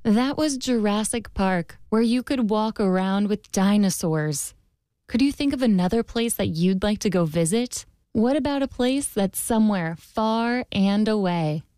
That was Jurassic Park, where you could walk around with dinosaurs. Could you think of another place that you'd like to go visit? What about a place that's somewhere far and away?